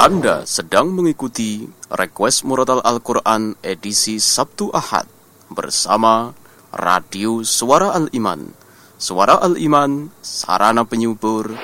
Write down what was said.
Anda sedang mengikuti Request Murotal Al-Quran edisi Sabtu Ahad bersama Radio Suara Al-Iman. Suara Al-Iman, sarana penyubur